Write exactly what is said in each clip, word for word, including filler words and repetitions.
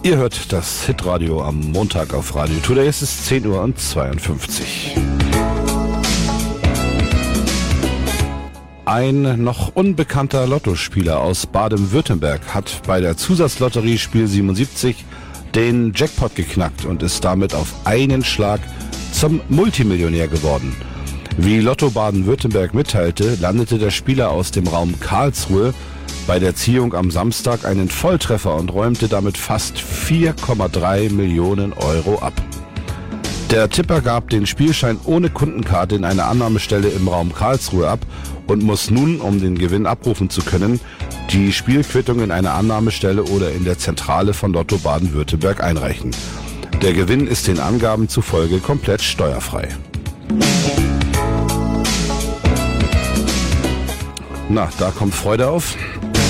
Ihr hört das Hitradio am Montag auf Radio Today. Es ist zehn Uhr zweiundfünfzig. Ein noch unbekannter Lottospieler aus Baden-Württemberg hat bei der Zusatzlotterie Spiel siebenundsiebzig den Jackpot geknackt und ist damit auf einen Schlag zum Multimillionär geworden. Wie Lotto Baden-Württemberg mitteilte, landete der Spieler aus dem Raum Karlsruhe bei der Ziehung am Samstag einen Volltreffer und räumte damit fast vier Komma drei Millionen Euro ab. Der Tipper gab den Spielschein ohne Kundenkarte in eine Annahmestelle im Raum Karlsruhe ab und muss nun, um den Gewinn abrufen zu können, die Spielquittung in einer Annahmestelle oder in der Zentrale von Lotto Baden-Württemberg einreichen. Der Gewinn ist den Angaben zufolge komplett steuerfrei. Na, da kommt Freude auf.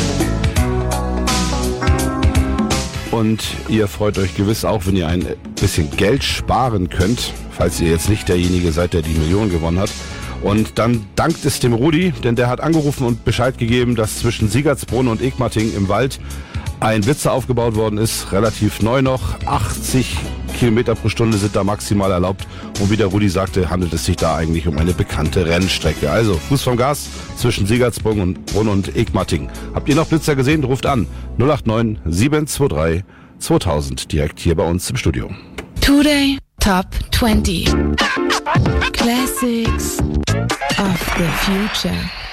Und ihr freut euch gewiss auch, wenn ihr ein bisschen Geld sparen könnt, falls ihr jetzt nicht derjenige seid, der die Million gewonnen hat. Und dann dankt es dem Rudi, denn der hat angerufen und Bescheid gegeben, dass zwischen Siegertsbrunn und Egmating im Wald ein Blitzer aufgebaut worden ist, relativ neu noch. achtzig Kilometer pro Stunde sind da maximal erlaubt. Und wie der Rudi sagte, handelt es sich da eigentlich um eine bekannte Rennstrecke. Also Fuß vom Gas zwischen Siegertsbrunn und, Brunn und Egmating. Habt ihr noch Blitzer gesehen? Ruft an null acht neun sieben zwei drei zweitausend direkt hier bei uns im Studio. Today Top zwanzig Classics of the Future.